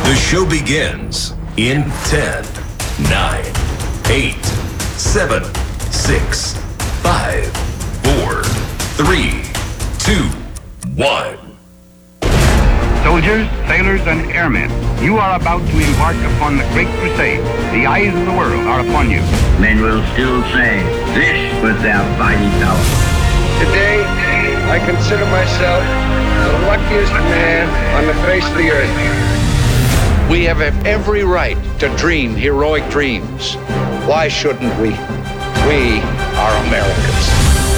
The show begins in 10, 9, 8, 7, 6, 5, 4, 3, 2, 1. Soldiers, sailors, and airmen, you are about to embark upon the great crusade. The eyes of the world are upon you. Men will still say, this was their fighting power. Today, I consider myself the luckiest man on the face of the earth. We have every right to dream heroic dreams. Why shouldn't we? We are Americans.